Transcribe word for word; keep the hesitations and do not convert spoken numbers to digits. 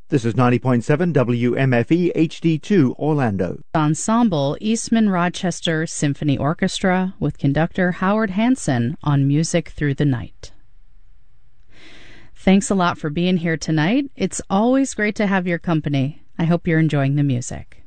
This is ninety point seven W M F E H D two Orlando. Ensemble Eastman Rochester Symphony Orchestra with conductor Howard Hanson on Music Through the Night. Thanks a lot for being here tonight. It's always great to have your company. I hope you're enjoying the music.